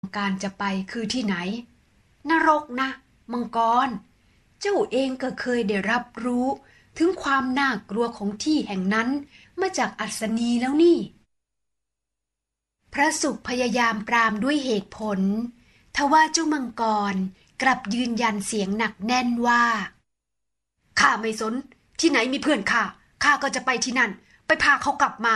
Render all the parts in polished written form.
การจะไปคือที่ไหนนรกนะมังกรเจ้าเองก็เคยได้รับรู้ถึงความน่ากลัวของที่แห่งนั้นมาจากอัศนีแล้วนี่พระศุกร์พยายามปรามด้วยเหตุผลทว่าเจ้ามังกรกลับยืนยันเสียงหนักแน่นว่าข้าไม่สนที่ไหนมีเพื่อนข้าก็จะไปที่นั่นไปพาเขากลับมา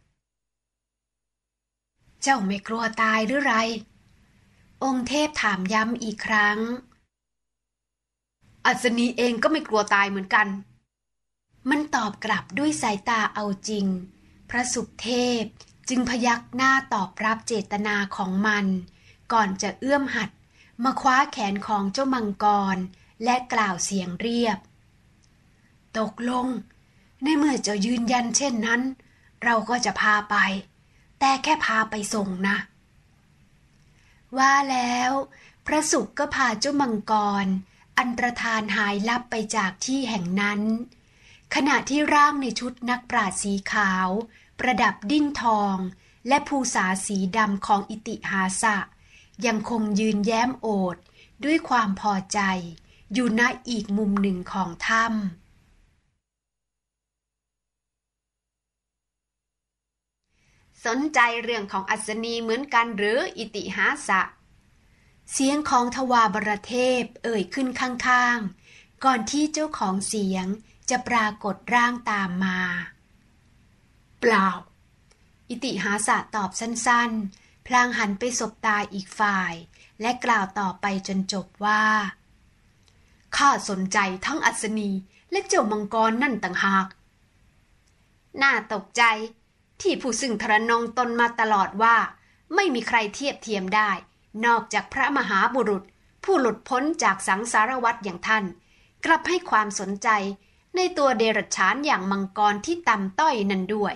เจ้าไม่กลัวตายหรือไรองค์เทพถามย้ำอีกครั้งอัศนีเองก็ไม่กลัวตายเหมือนกันมันตอบกลับด้วยสายตาเอาจริงพระศุกร์เทพจึงพยักหน้าตอบรับเจตนาของมันก่อนจะเอื้อมหัดมาคว้าแขนของเจ้ามังกรและกล่าวเสียงเรียบตกลงในเมื่อเจ้ายืนยันเช่นนั้นเราก็จะพาไปแต่แค่พาไปส่งนะว่าแล้วพระศุกร์ก็พาเจ้ามังกรอันตรธานหายลับไปจากที่แห่งนั้นขณะที่ร่างในชุดนักปราชญ์สีขาวประดับดิ้นทองและภูษาสีดำของอิติหาสะยังคงยืนแย้มโอษด้วยความพอใจอยู่ณอีกมุมหนึ่งของถ้ำสนใจเรื่องของอัศนีเหมือนกันหรืออิติหาสะเสียงของทวาบรเทพเอ่ยขึ้นข้างๆก่อนที่เจ้าของเสียงจะปรากฏร่างตามมาเปล่าอิติหาสะตอบสั้นๆพลางหันไปสบตาอีกฝ่ายและกล่าวต่อไปจนจบว่าข้าสนใจทั้งอัศนีและเจ้ามังกรนั่นต่างหากน่าตกใจที่ผู้ซึ่งทรนงตนมาตลอดว่าไม่มีใครเทียบเทียมได้นอกจากพระมหาบุรุษผู้หลุดพ้นจากสังสารวัฏอย่างท่านกลับให้ความสนใจในตัวเดรัจฉานอย่างมังกรที่ต่ำต้อยนั่นด้วย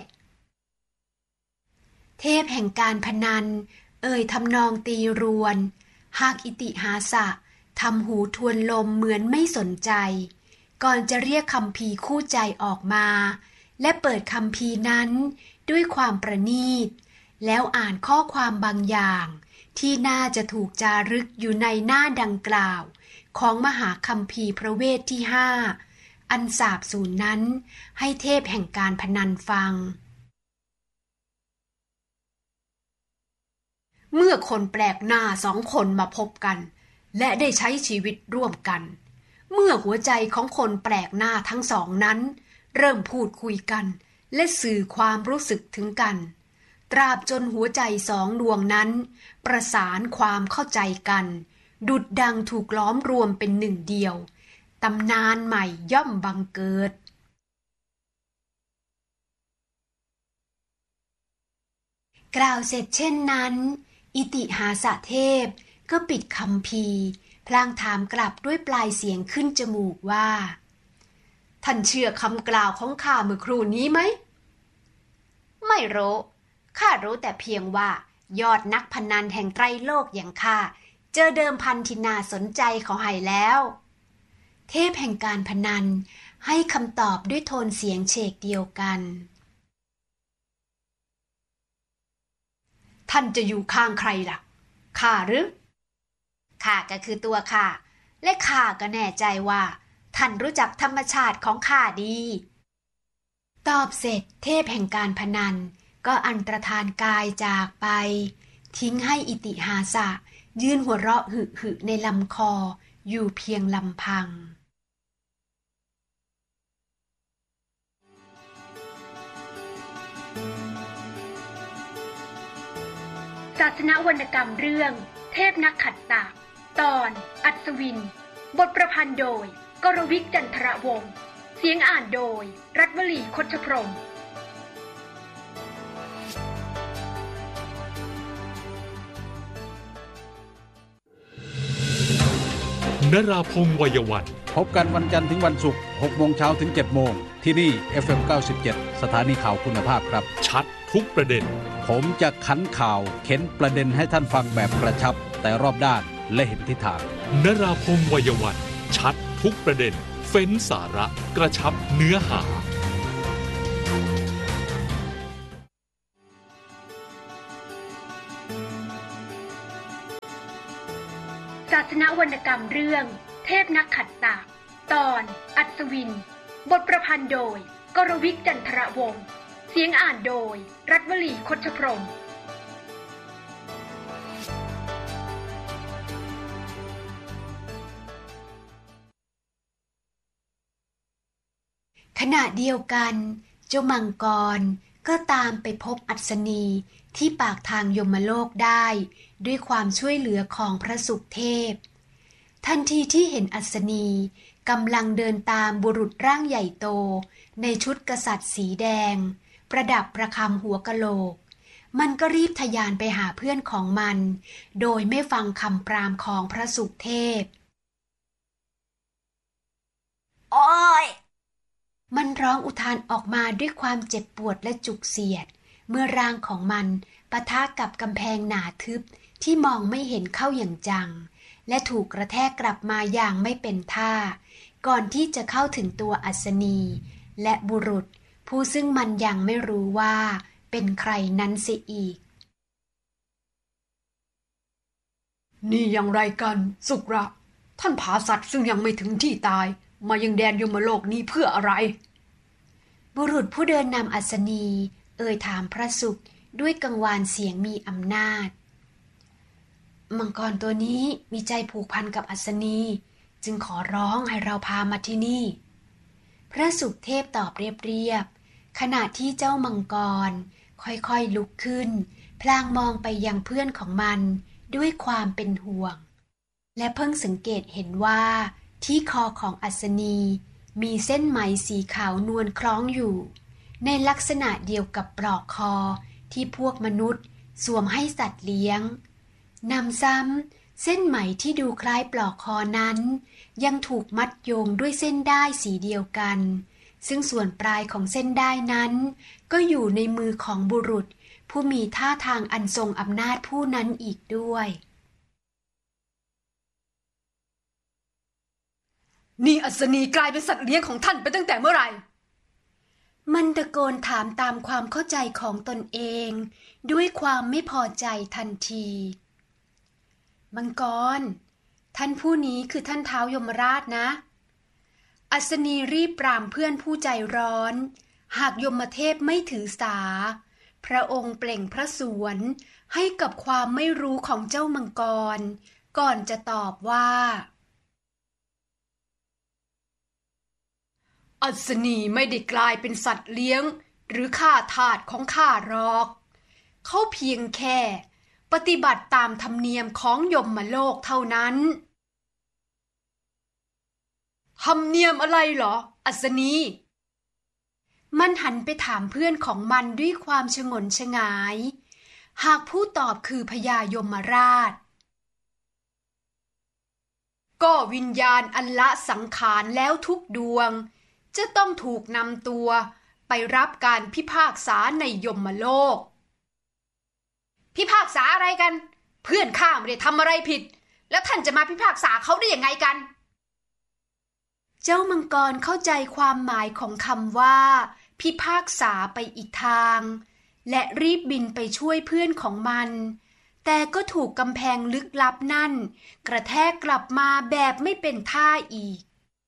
เทพแห่งการพนันเอ่ยทำนองตีรวนหากอิติหาสะทำหูทวนลมเหมือนไม่สนใจก่อนจะเรียกคัมภีร์คู่ใจออกมาและเปิดคัมภีร์นั้นด้วยความประณีตแล้วอ่านข้อความบางอย่างที่น่าจะถูกจารึกอยู่ในหน้าดังกล่าวของมหาคัมภีร์พระเวทที่5อันสาบสูญนั้นให้เทพแห่งการพนันฟังเมื่อคนแปลกหน้า2 คนมาพบกันและได้ใช้ชีวิตร่วมกันเมื่อหัวใจของคนแปลกหน้าทั้งสองนั้นเริ่มพูดคุยกันและสื่อความรู้สึกถึงกันตราบจนหัวใจ2 ดวงนั้นประสานความเข้าใจกันดุจดังถูกล้อมรวมเป็นหนึ่งเดียวตำนานใหม่ย่อมบังเกิดกล่าวเสร็จเช่นนั้นอิติหาสะเทพก็ปิดคัมภีร์พลางถามกลับด้วยปลายเสียงขึ้นจมูกว่าท่านเชื่อคำกล่าวของข้าเมื่อครู่นี้ไหมไม่รู้ข้ารู้แต่เพียงว่ายอดนักพนันแห่งไตรโลกอย่างข้าเจอเดิมพันที่น่าสนใจเขาให้แล้วเทพแห่งการพนันให้คำตอบด้วยโทนเสียงเฉกเดียวกันท่านจะอยู่ข้างใครล่ะข้าหรือข้าก็คือตัวข้าและข้าก็แน่ใจว่าท่านรู้จักธรรมชาติของข้าดีตอบเสร็จเทพแห่งการพนันก็อันตรธานกายจากไปทิ้งให้อิติหาสะยืนหัวเราะหึในลำคออยู่เพียงลำพังศาสนวรรณกรรมเรื่องเทพนักขัตตะตอนอัศวินบทประพันธ์โดยกรวิก จันทรวงศ์เสียงอ่านโดยรัฐวลี คชพรหมนราพงศ์วัยวันพบกันวันจันทร์ถึงวันศุกร์ 6 โมงเช้าถึง 7 โมงที่นี่ FM 97 สถานีข่าวคุณภาพครับชัดทุกประเด็นผมจะขันข่าวเข็นประเด็นให้ท่านฟังแบบกระชับแต่รอบด้านและเห็นทิศทางนราพงศ์วัยวันชัดทุกประเด็นเฟ้นสาระกระชับเนื้อหาศาสนวรรณกรรมเรื่องเทพนักขัตตะตอนอัศวินบทประพันธ์โดยกรวิก จันทรวงศ์เสียงอ่านโดยรัฐวลี คชพรหมขณะเดียวกันเจ้ามังกรก็ตามไปพบอัศนีที่ปากทางยมโลกได้ด้วยความช่วยเหลือของพระศุกร์เทพทันทีที่เห็นอัศนีกำลังเดินตามบุรุษร่างใหญ่โตในชุดกษัตริย์สีแดงประดับประคำหัวกะโหลกมันก็รีบทะยานไปหาเพื่อนของมันโดยไม่ฟังคำปรามของพระศุกร์เทพโอ๊ยมันร้องอุทานออกมาด้วยความเจ็บปวดและจุกเสียดเมื่อร่างของมันปะทะกับกำแพงหนาทึบที่มองไม่เห็นเข้าอย่างจังและถูกกระแทกกลับมาอย่างไม่เป็นท่าก่อนที่จะเข้าถึงตัวอัศนีและบุรุษผู้ซึ่งมันยังไม่รู้ว่าเป็นใครนั้นเสียอีกนี่อย่างไรกันสุกระท่านผาสัตว์ซึ่งยังไม่ถึงที่ตายมายังแดนยมโลกนี้เพื่ออะไรบุรุษผู้เดินนำอัศนีเอ่ยถามพระศุกร์ด้วยกังวานเสียงมีอำนาจมังกรตัวนี้มีใจผูกพันกับอัศนีจึงขอร้องให้เราพามาที่นี่พระศุกร์เทพตอบเรียบๆขณะที่เจ้ามังกรค่อยๆลุกขึ้นพลางมองไปยังเพื่อนของมันด้วยความเป็นห่วงและเพิ่งสังเกตเห็นว่าที่คอของอัศนีมีเส้นไหมสีขาวนวลคล้องอยู่ในลักษณะเดียวกับปลอกคอที่พวกมนุษย์สวมให้สัตว์เลี้ยงนำซ้ำเส้นไหมที่ดูคล้ายปลอกคอนั้นยังถูกมัดโยงด้วยเส้นด้ายสีเดียวกันซึ่งส่วนปลายของเส้นด้ายนั้นก็อยู่ในมือของบุรุษผู้มีท่าทางอันทรงอำนาจผู้นั้นอีกด้วยนี่อัศนีกลายเป็นสัตว์เลี้ยงของท่านไปตั้งแต่เมื่อไหร่มันตะโกนถามตามความเข้าใจของตนเองด้วยความไม่พอใจทันทีมังกรท่านผู้นี้คือท่านท้าวยมราชนะอัศนีรีบปรามเพื่อนผู้ใจร้อนหากยมเทพไม่ถือสาพระองค์เปล่งพระสวนให้กับความไม่รู้ของเจ้ามังกรก่อนจะตอบว่าอัศนีไม่ได้กลายเป็นสัตว์เลี้ยงหรือข้าทาสของข้าหรอกเขาเพียงแค่ปฏิบัติตามธรรมเนียมของยมโลกเท่านั้นธรรมเนียมอะไรเหรออัศนีมันหันไปถามเพื่อนของมันด้วยความฉงนฉงายหากผู้ตอบคือพญายมราชก็วิญญาณอันละสังขารแล้วทุกดวงจะต้องถูกนำตัวไปรับการพิพากษาในยมโลกพิพากษาอะไรกันเพื่อนข้าไม่ได้ทำอะไรผิดแล้วท่านจะมาพิพากษาเขาได้ยังไงกันเจ้ามังกรเข้าใจความหมายของคำว่าพิพากษาไปอีกทางและรีบบินไปช่วยเพื่อนของมันแต่ก็ถูกกำแพงลึกลับนั่นกระแทกกลับมาแบบไม่เป็นท่าอีก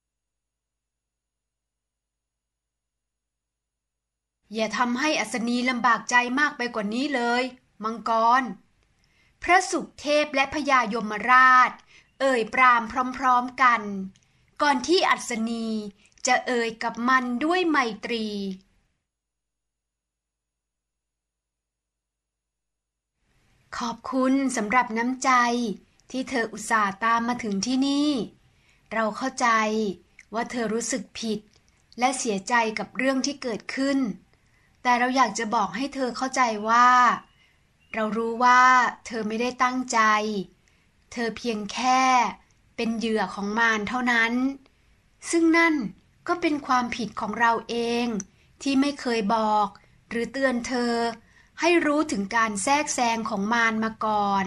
อย่าทำให้อัศนีลำบากใจมากไปกว่านี้เลยมังกรพระศุกร์เทพและพญายมราชเอ่ยปรามพร้อมๆกันก่อนที่อัศนีจะเอ่ยกับมันด้วยไมตรีขอบคุณสำหรับน้ำใจที่เธออุตส่าห์ตามมาถึงที่นี่เราเข้าใจว่าเธอรู้สึกผิดและเสียใจกับเรื่องที่เกิดขึ้นแต่เราอยากจะบอกให้เธอเข้าใจว่าเรารู้ว่าเธอไม่ได้ตั้งใจเธอเพียงแค่เป็นเหยื่อของมารเท่านั้นซึ่งนั่นก็เป็นความผิดของเราเองที่ไม่เคยบอกหรือเตือนเธอให้รู้ถึงการแทรกแซงของมารมาก่อน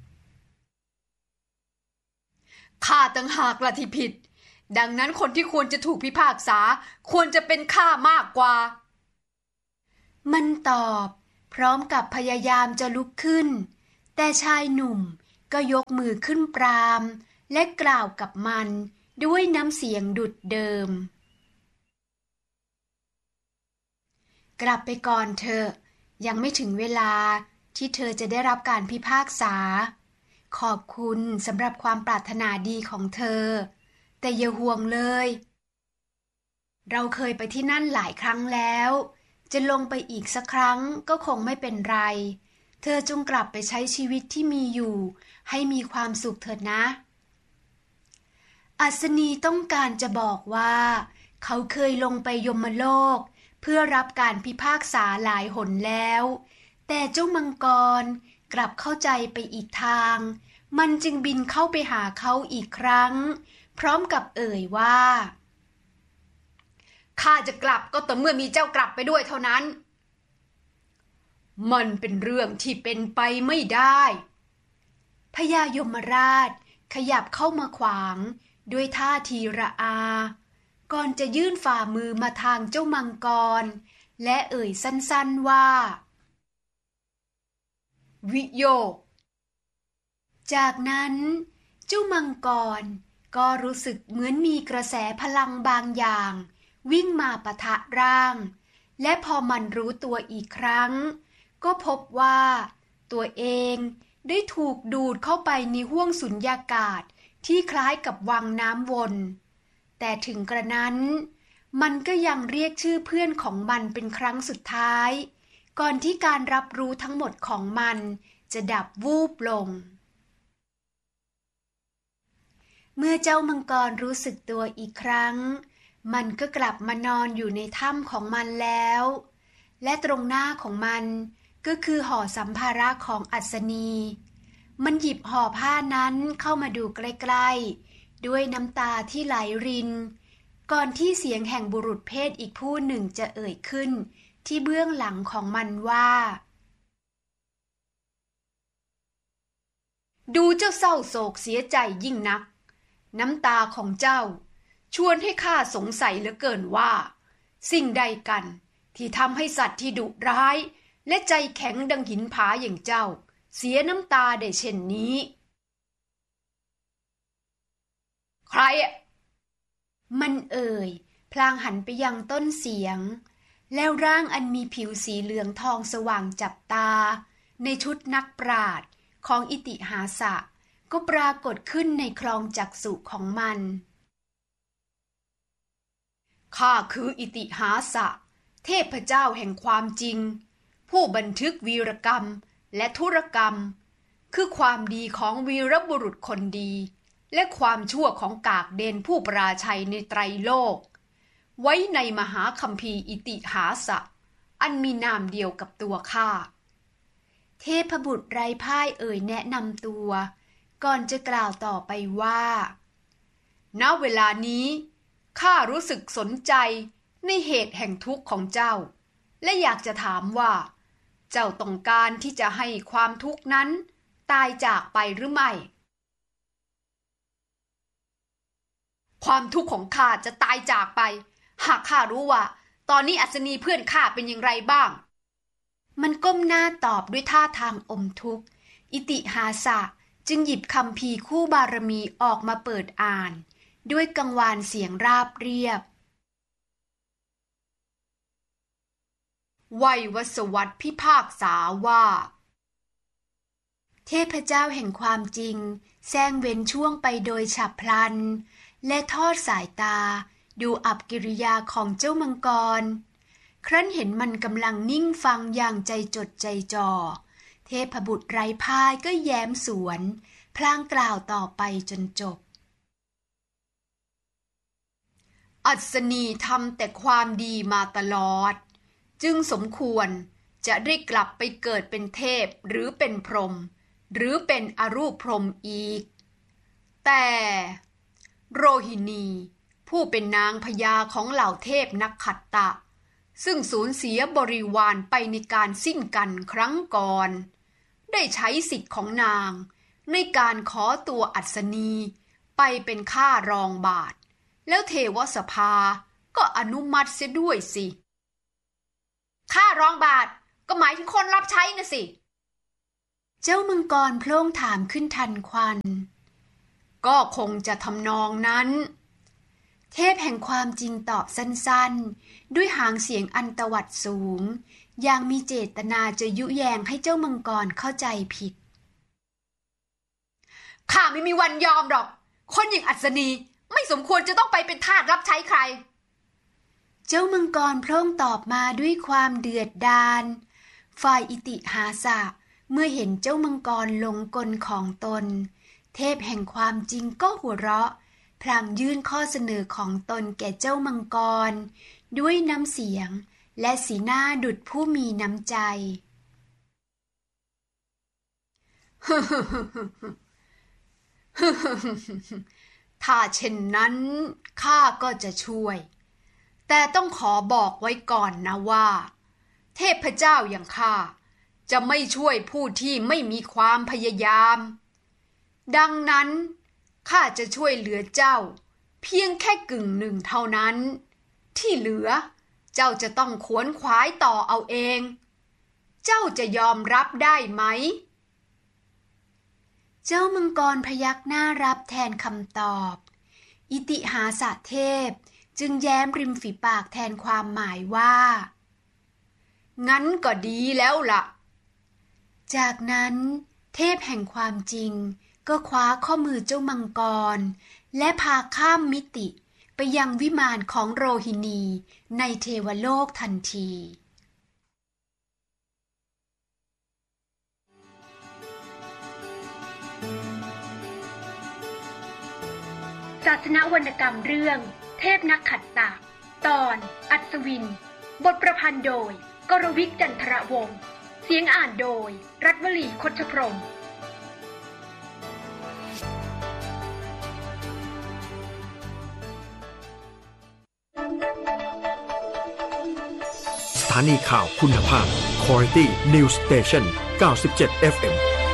ข้าต่างหากล่ะที่ผิดดังนั้นคนที่ควรจะถูกพิพากษาควรจะเป็นข้ามากกว่ามันตอบพร้อมกับพยายามจะลุกขึ้นแต่ชายหนุ่มก็ยกมือขึ้นปรามและกล่าวกับมันด้วยน้ำเสียงดุจเดิมกลับไปก่อนเถอะยังไม่ถึงเวลาที่เธอจะได้รับการพิพากษาขอบคุณสำหรับความปรารถนาดีของเธอแต่อย่าห่วงเลยเราเคยไปที่นั่นหลายครั้งแล้วจะลงไปอีกสักครั้งก็คงไม่เป็นไรเธอจงกลับไปใช้ชีวิตที่มีอยู่ให้มีความสุขเถิดนะอัศนีต้องการจะบอกว่าเขาเคยลงไปยมโลกเพื่อรับการพิพากษาหลายหนแล้วแต่เจ้ามังกรกลับเข้าใจไปอีกทางมันจึงบินเข้าไปหาเขาอีกครั้งพร้อมกับเอ่ยว่าข้าจะกลับก็ต่อเมื่อมีเจ้ากลับไปด้วยเท่านั้นมันเป็นเรื่องที่เป็นไปไม่ได้พญายมราชขยับเข้ามาขวางด้วยท่าทีระอาก่อนจะยื่นฝ่ามือมาทางเจ้ามังกรและเอ่ยสั้นๆว่าวิโยคจากนั้นเจ้ามังกรก็รู้สึกเหมือนมีกระแสพลังบางอย่างวิ่งมาปะทะร่างและพอมันรู้ตัวอีกครั้งก็พบว่าตัวเองได้ถูกดูดเข้าไปในห้วงสุญญากาศที่คล้ายกับวังน้ำวนแต่ถึงกระนั้นมันก็ยังเรียกชื่อเพื่อนของมันเป็นครั้งสุดท้ายก่อนที่การรับรู้ทั้งหมดของมันจะดับวูบลงเมื่อเจ้ามังกรรู้สึกตัวอีกครั้งมันก็กลับมานอนอยู่ในถ้ำของมันแล้วและตรงหน้าของมันก็คือห่อสัมภาระของอัศนีมันหยิบห่อผ้านั้นเข้ามาดูใกล้ๆด้วยน้ำตาที่ไหลรินก่อนที่เสียงแห่งบุรุษเพศอีกผู้หนึ่งจะเอ่ยขึ้นที่เบื้องหลังของมันว่าดูเจ้าเศร้าโศกเสียใจยิ่งนักน้ำตาของเจ้าชวนให้ข้าสงสัยเหลือเกินว่าสิ่งใดกันที่ทำให้สัตว์ที่ดุร้ายและใจแข็งดังหินผาอย่างเจ้าเสียน้ำตาได้เช่นนี้ใครอ่ะมันเอ่ยพลางหันไปยังต้นเสียงแล้วร่างอันมีผิวสีเหลืองทองสว่างจับตาในชุดนักปราชญ์ของอิติหาสะก็ปรากฏขึ้นในคลองจักษุของมันข้าคืออิติหาสะเทพเจ้าแห่งความจริงผู้บันทึกวีรกรรมและธุรกรรมคือความดีของวีรบุรุษคนดีและความชั่วของกากเดนผู้ปราชัยในไตรโลกไว้ในมหาคัมภีร์อิติหาสะอันมีนามเดียวกับตัวข้าเทพบุตรไร้พ่ายเอ่ยแนะนำตัวก่อนจะกล่าวต่อไปว่าณเวลานี้ข้ารู้สึกสนใจในเหตุแห่งทุกข์ของเจ้าและอยากจะถามว่าเจ้าต้องการที่จะให้ความทุกข์นั้นตายจากไปหรือไม่ความทุกข์ของข้าจะตายจากไปหากข้ารู้ว่าตอนนี้อัศนีเพื่อนข้าเป็นอย่างไรบ้างมันก้มหน้าตอบด้วยท่าทางอมทุกข์อิติหาสะจึงหยิบคัมภีร์คู่บารมีออกมาเปิดอ่านด้วยกังวานเสียงราบเรียบไวยวสวัตพิพากษาว่าเทพเจ้าแห่งความจริงแซงเว้นช่วงไปโดยฉับพลันและทอดสายตาดูอัปกิริยาของเจ้ามังกรครั้นเห็นมันกำลังนิ่งฟังอย่างใจจดใจจ่อเทพบุตรไร้พ่ายก็แย้มสวนพลางกล่าวต่อไปจนจบอัศนีทำแต่ความดีมาตลอดจึงสมควรจะได้กลับไปเกิดเป็นเทพหรือเป็นพรหมหรือเป็นอรูปพรหมอีกแต่โรหินีผู้เป็นนางพญาของเหล่าเทพนักขัตตะซึ่งสูญเสียบริวารไปในการสิ้นกันครั้งก่อนได้ใช้สิทธิ์ของนางในการขอตัวอัศนีไปเป็นข้ารองบาทแล้วเทวสภาก็อนุมัติเสียด้วยสิข้ารองบาทก็หมายถึงคนรับใช้นะสิเจ้ามังกรโพล่งถามขึ้นทันควันก็คงจะทำนองนั้นเทพแห่งความจริงตอบสั้นๆด้วยหางเสียงอันตวัดสูงอย่างมีเจตนาจะยุแยงให้เจ้ามังกรเข้าใจผิดข้าไม่มีวันยอมหรอกคนอย่างอัศนีไม่สมควรจะต้องไปเป็นทาสรับใช้ใครเจ้ามังกรโพล่งตอบมาด้วยความเดือดดาลฝ่ายอิติหาสะเมื่อเห็นเจ้ามังกรหลงกลของตนเทพแห่งความจริงก็หัวเราะพลางยื่นข้อเสนอของตนแก่เจ้ามังกรด้วยน้ำเสียงและสีหน้าดุจผู้มีน้ำใจถ้าเช่นนั้นข้าก็จะช่วยแต่ต้องขอบอกไว้ก่อนนะว่าเทพเจ้าอย่างข้าจะไม่ช่วยผู้ที่ไม่มีความพยายามดังนั้นข้าจะช่วยเหลือเจ้าเพียงแค่กึ่งหนึ่งเท่านั้นที่เหลือเจ้าจะต้องขวนขวายต่อเอาเองเจ้าจะยอมรับได้ไหมเจ้ามังกรพยักหน้ารับแทนคำตอบอิติหาสะเทพจึงแย้มริมฝีปากแทนความหมายว่างั้นก็ดีแล้วล่ะจากนั้นเทพแห่งความจริงก็คว้าข้อมือเจ้ามังกรและพาข้ามมิติไปยังวิมานของโรหินีในเทวโลกทันทีศาสนวรรณกรรมเรื่องเทพนักขัตตะตอนอัศวินบทประพันธ์โดยกรวิก จันทรวงศ์เสียงอ่านโดยรัฐวลี คชพรหมสถานีข่าวคุณภาพ Quality News Station 97 FM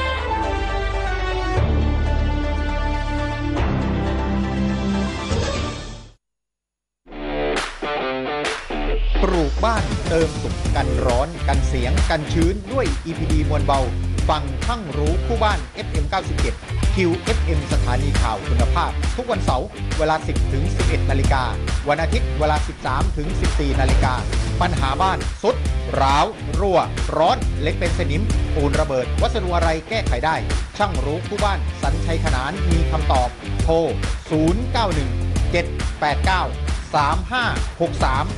ปลูกบ้านเติมสุขกันร้อนกันเสียงกันชื้นด้วย EPD มวลเบาฟังทั้งรู้คู่บ้าน FM 97 QFM สถานีข่าวคุณภาพทุกวันเสาร์เวลา 10 ถึง 11 นาฬิกาวันอาทิตย์เวลา 13 ถึง 14 นาฬิกาปัญหาบ้านสุดร้าวรั่วร้อนเล็กเป็นสนิมปูนระเบิดวัสดุอะไรแก้ไขได้ช่างรู้คู่บ้านสัญชัยขนานมีคำตอบโทร 091 789 3563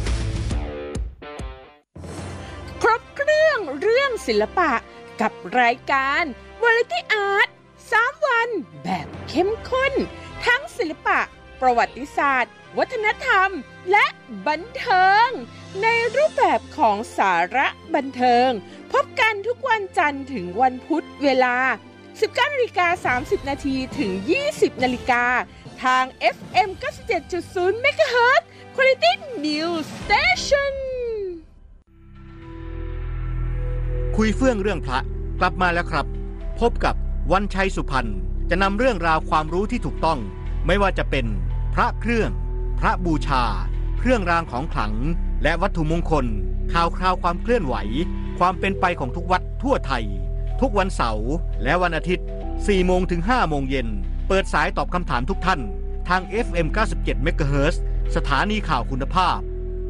ครบเครื่องเรื่องศิลปะกับรายการ Variety Art 3 วันแบบเข้มข้นทั้งศิลปะประวัติศาสตร์วัฒนธรรมและบันเทิงในรูปแบบของสาระบันเทิงพบกันทุกวันจันทร์ถึงวันพุธเวลา 19:30 นาทีถึง 20 นาฬิกาทาง FM 97.0 MHz Quality News Station คุยเฟื่องเรื่องพระกลับมาแล้วครับพบกับวันชัยสุพรรณจะนำเรื่องราวความรู้ที่ถูกต้องไม่ว่าจะเป็นพระเครื่องพระบูชาเครื่องรางของขลังและวัตถุมงคลข่าวคราวความเคลื่อนไหวความเป็นไปของทุกวัดทั่วไทยทุกวันเสาร์และวันอาทิตย์ 4 โมงถึง 5 โมงเย็นเปิดสายตอบคำถามทุกท่านทาง FM 97 MHz สถานีข่าวคุณภาพ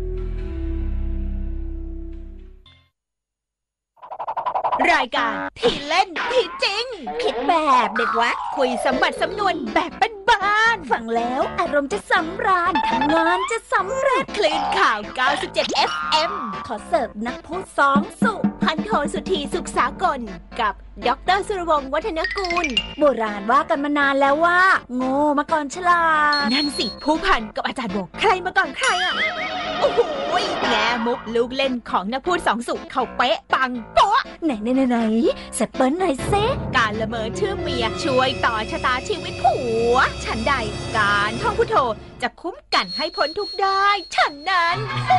รายการที่เล่นที่จริงคิดแบบเด็กวัดคุยสมบัติสำนวนแบบบ้านๆฟังแล้วอารมณ์จะสำราญทำงานจะสำเร็จคลื่นข่าว97 FM ขอเสิร์ฟนักพูดสองสุพันโทสุธีสุขสากลกับดร.สุรวงศ์วัฒนกูลโบราณว่ากันมานานแล้วว่าโง่มาก่อนฉลาดนั่นสิผู้พันกับอาจารย์โบใครมาก่อนใครอ่ะโอ้โหแง่มุกลูกเล่นของนักพูดสองสุเขาเป๊ะปังโป๊ะไหนสเปิ้ลหน่อยเซการละเมอชื่อเมียช่วยต่อชะตาชีวิตผัวฉันใดการท่องพุทโธจะคุ้มกันให้พ้นทุกข์ได้ฉันนั้น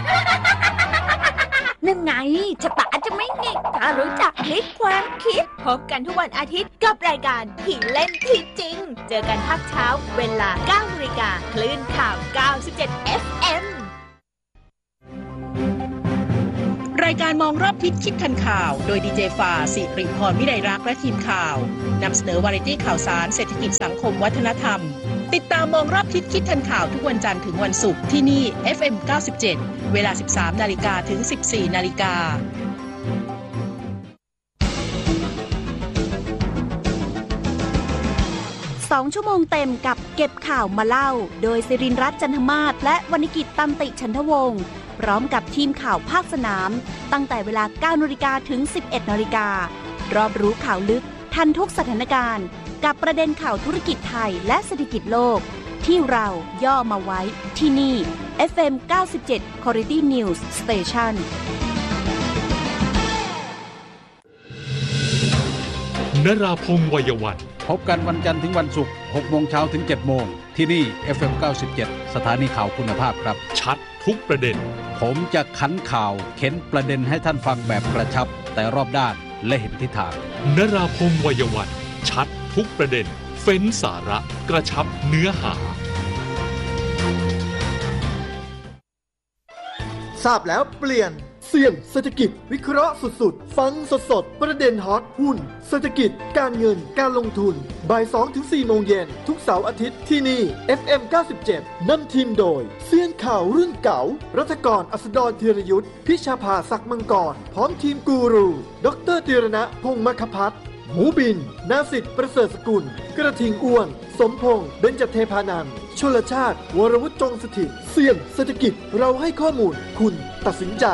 นั่นไงชะตาจะไม่หงิกถ้ารู้จักพลิกความคิดพบกันทุกวันอาทิตย์กับรายการที่เล่นที่จริงเจอกันภาคเช้าเวลา 9 นาฬิกาคลื่นข่าว97 FM รายการมองรอบทิศคิดทันข่าวโดยดีเจฝ่าสิริพรวิไลรักษ์และทีมข่าวนำเสนอวาไรตี้ข่าวสารเศรษฐกิจสังคมวัฒนธรรมติดตามมองรอบทิศคิดทันข่าวทุกวันจันทร์ถึงวันศุกร์ที่นี่ FM 97 เวลา 13 นาฬิกาถึง 14 นาฬิกา 2 ชั่วโมงเต็มกับเก็บข่าวมาเล่าโดยศิรินทร์รัตน์จันทมาศและวรรณกิจตันติฉันทวงศ์พร้อมกับทีมข่าวภาคสนามตั้งแต่เวลา 9 นาฬิกาถึง 11 นาฬิการอบรู้ข่าวลึกทันทุกสถานการณ์กับประเด็นข่าวธุรกิจไทยและเศรษฐกิจโลกที่เราย่อมาไว้ที่นี่ FM 97 Quality News Station นราพงษ์วัยวันพบกันวันจันทร์ถึงวันศุกร์ 6 โมงเช้าถึง 7 โมงที่นี่ FM 97 สถานีข่าวคุณภาพครับชัดทุกประเด็นผมจะขันข่าวเข็นประเด็นให้ท่านฟังแบบกระชับแต่รอบด้านและเห็นทิศทางนราพงษ์วัยวันชัดทุกประเด็นเฟ้นสาระกระชับเนื้อหาทราบแล้วเปลี่ยนเสี่ยงเศรษฐกิจวิเคราะห์สุดๆฟังสดๆประเด็นฮอตหุ้นเศรษฐกิจการเงินการลงทุนบ่าย 2-4 โมงเย็นทุกเสาร์อาทิตย์ที่นี่ FM 97 นำทีมโดยเซียนข่าวรุ่นเก่ารัฐกรอัสดรธีรยุทธพิชาภาศักดิ์มังกรพร้อมทีมกูรูดร.ธีรณะพงษ์มคภัทรหมูบินนาสิทธิ์ประเสริฐสกุลกระทิงอ้วนสมพงษ์เบญจเทพานันท์ชลชาติวรวุฒิจงสถิตเสี่ยงเศรษฐกิจเราให้ข้อมูลคุณตัดสินใจ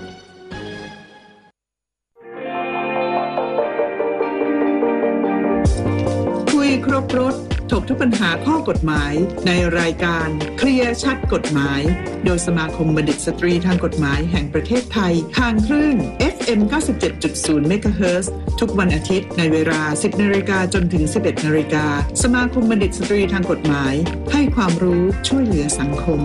คุยครบรถถกทุกปัญหาข้อกฎหมายในรายการเคลียร์ชัดกฎหมายโดยสมาคมบัณฑิตสตรีทางกฎหมายแห่งประเทศไทยทางคลื่น FM 97.0 เมกะเฮิรตซ์ทุกวันอาทิตย์ในเวลา 10 นาฬิกาจนถึง 11 นาฬิกาสมาคมบัณฑิตสตรีทางกฎหมายให้ความรู้ช่วยเหลือสังคม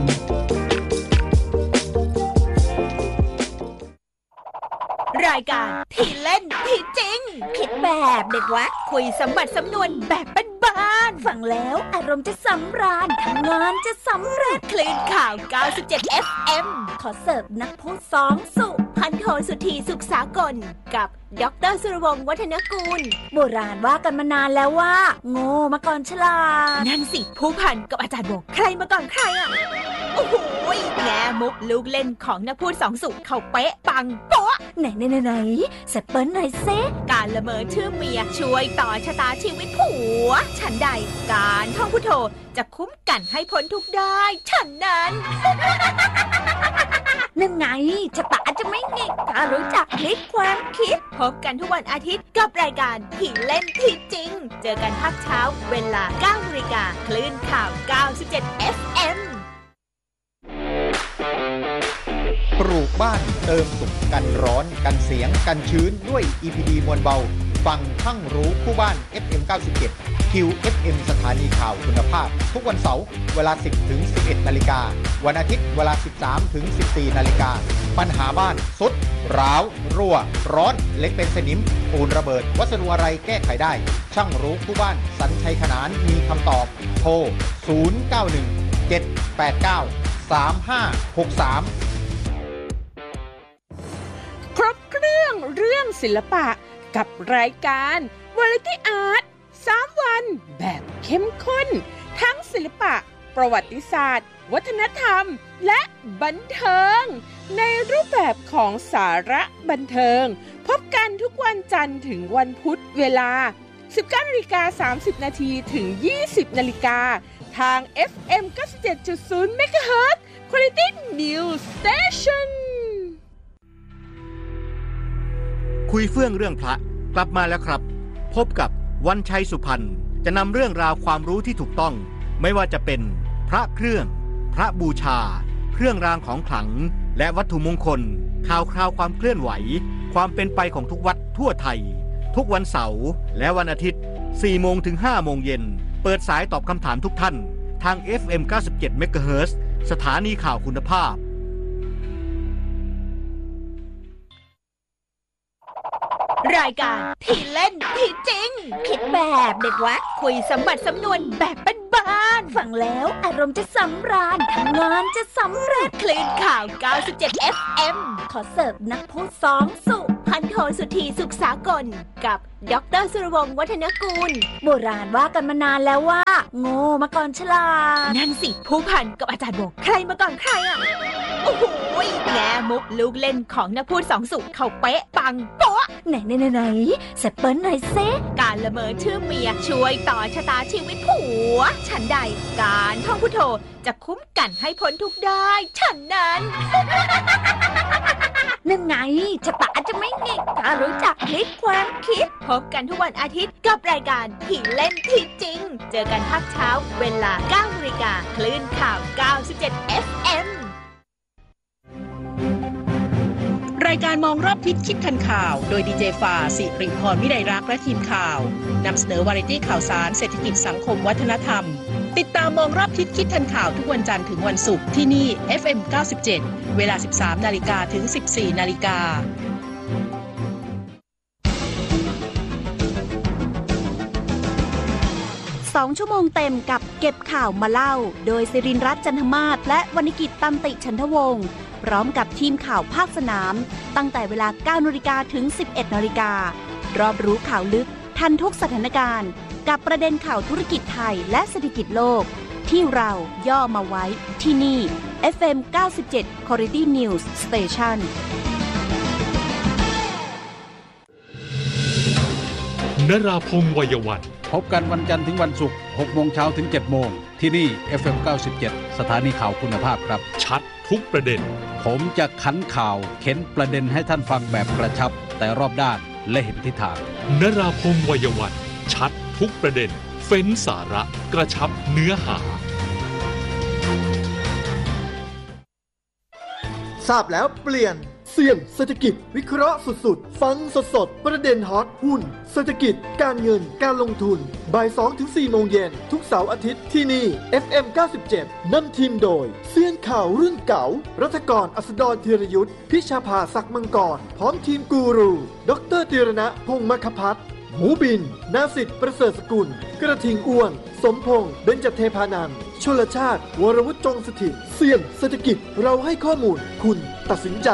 รายการที่เล่นที่จริงคิดแบบเด็กวัดคุยสมบัติสำนวนแบบบ้านๆฟังแล้วอารมณ์จะสำราญทำงานจะสำเร็จคลื่นข่าว 97 FM ขอเสิร์ฟนักพูดสองสุพันโทสุธีสุขสากลกับดร.สุรวงศ์วัฒนกูลโบราณว่ากันมานานแล้วว่าโง่มาก่อนฉลาดนั่นสิผู้พันกับอาจารย์โบใครมาก่อนใครอ่ะโอ้โหแง่มุกลูกเล่นของนักพูดสองสุเขาเป๊ะปังโป๊ะไหนสเปิ้ลหน่อยเซการละเมอชื่อเมียช่วยต่อชะตาชีวิตผัวฉันใดการท่องพุทโธจะคุ้มกันให้พ้นทุกข์ได้ฉันนั้นนั่นไงชะตาจะไม่งิกถ้ารู้จักพลิกความคิดพบกันทุกวันอาทิตย์กับรายการที่เล่นที่จริงเจอกันภาคเช้าเวลา 9 นาฬิกาคลื่นข่าว 97 FM ปลูกบ้านเติมสุขกันร้อนกันเสียงกันชื้นด้วย EPD มวลเบาฟังทั้งรู้คู่บ้าน FM 97 QFM สถานีข่าวคุณภาพทุกวันเสาร์เวลา 10-11 นาฬิกาวันอาทิตย์เวลา 13-14 นาฬิกาปัญหาบ้านสุดร้าวรั่วร้อนเล็กเป็นสนิมปูนระเบิดวัสดุอะไรแก้ไขได้ช่างรู้คู่บ้านสัญชัยขนานมีคำตอบโทร 091-789-3563 ครบเครื่องศิลปะกับรายการวาไรตี้อาร์ต3 วันแบบเข้มข้นทั้งศิลปะประวัติศาสตร์วัฒนธรรมและบันเทิงในรูปแบบของสาระบันเทิงพบกันทุกวันจันทร์ถึงวันพุธเวลา 19:30 นาทีถึง 20 นาฬิกาทาง FM 97.0 เมกะเฮิรตซ์ Quality News Station คุยเฟื่องเรื่องพระกลับมาแล้วครับพบกับวันชัยสุพรรณจะนำเรื่องราวความรู้ที่ถูกต้องไม่ว่าจะเป็นพระเครื่องพระบูชาเครื่องรางของขลังและวัตถุมงคลข่าวคราวความเคลื่อนไหวความเป็นไปของทุกวัดทั่วไทยทุกวันเสาร์และวันอาทิตย์ 4 โมงถึง 5 โมงเย็นเปิดสายตอบคำถามทุกท่านทาง FM 97 เมกะเฮิรตซ์สถานีข่าวคุณภาพรายการที่เล่นที่จริงคิดแบบเด็กวัดคุยสมบัติสำนวนแบบบ้านานฟังแล้วอารมณ์จะสำราญทำงานจะสำเร็จคลื่นข่าว97 FM ขอเสิร์ฟนักพูดสองสุพันโทสุธีสุขสากลกับดร.สุรวงศ์วัฒนกูลโบราณว่ากันมานานแล้วว่าโง่มาก่อนฉลาดนั่นสิผู้พันกับอาจารย์โบใครมาก่อนใครอ่ะโอ้โหแง่มุกลูกเล่นของนักพูดสองสุเขาเป๊ะปังโป๊ะไหนแซปเปิ้ลหน่อยเซการละเมอชื่อเมียช่วยต่อชะตาชีวิตผัวฉันใดการท่องพุทโธจะคุ้มกันให้พ้นทุกได้ฉันนั้นนั่นไงชะตาจะไม่หงิกถ้ารู้จักพลิกความคิดพบกันทุกวันอาทิตย์กับรายการที่เล่นที่จริงเจอกันภาคเช้าเวลา 9:00 น.คลื่นข่าว97 FM รายการมองรอบทิศคิดทันข่าวโดยดีเจฟ้าสิริพรวิไลรักษ์และทีมข่าวนำเสนอวาไรตี้ข่าวสารเศรษฐกิจสังคมวัฒนธรรมติดตามมองรอบทิศคิดทันข่าวทุกวันจันทร์ถึงวันศุกร์ที่นี่ FM 97เวลา 13:00 น.ถึง 14:00 น. 2 ชั่วโมงเต็มกับเก็บข่าวมาเล่าโดยสิรินทร์รัตน์จันทมาศและวรรณกิจตันติฉันทวงศ์พร้อมกับทีมข่าวภาคสนามตั้งแต่เวลา 9:00 น.ถึง 11:00 น.รอบรู้ข่าวลึกทันทุกสถานการณ์กับประเด็นข่าวธุรกิจไทยและเศรษฐกิจโลกที่เราย่อมาไว้ที่นี่ FM 97 Quality News Station นราพงษ์วัยวันพบกันวันจันทร์ถึงวันศุกร์ 6 โมงเช้าถึง 7 โมงที่นี่ FM 97 สถานีข่าวคุณภาพครับชัดทุกประเด็นผมจะขันข่าวเข็นประเด็นให้ท่านฟังแบบกระชับแต่รอบด้านและเห็นทิศทางนราพงษ์วัยวันชัดทุกประเด็นเฟ้นสาระกระชับเนื้อหาทราบแล้วเปลี่ยนเสี่ยงเศรษฐกิจวิเคราะห์สุดๆฟังสดๆประเด็นฮอตหุ้นเศรษฐกิจการเงินการลงทุนบ่าย 2-4 โมงเย็นทุกเสาร์อาทิตย์ที่นี่ FM 97นำทีมโดยเสี่ยงข่าวรุ่นเก่ารัฐกรอัสดรธีรยุทธพิชาภาศักดิ์มังกรพร้อมทีมกูรูดร.ธีรณะพงษ์มคพัฒน์หมูบินนาสิทธิ์ประเสริฐสกุลกระทิงอ้วนสมพงษ์เบญจเทพานันท์ชลชาติวรวุฒิจงสถิตเสี่ยงเศรษฐกิจเราให้ข้อมูลคุณตัดสินใจ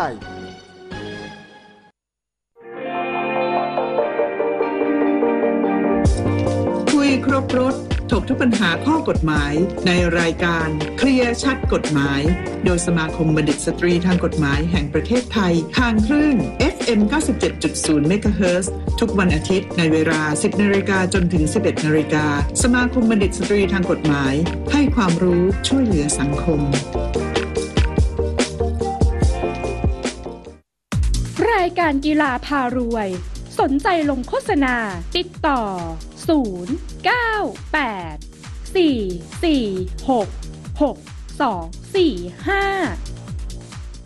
คุยครบรถถกทุกปัญหาข้อกฎหมายในรายการเคลียร์ชัดกฎหมายโดยสมาคมบัณฑิตสตรีทางกฎหมายแห่งประเทศไทยทางคลื่น FM 97.0 เมกะเฮิรตซ์ทุกวันอาทิตย์ในเวลา 10:00 น.จนถึง 11:00 น.สมาคมบัณฑิตสตรีทางกฎหมายให้ความรู้ช่วยเหลือสังคมรายการกีฬาพารวยสนใจลงโฆษณาติดต่อ098 446 6245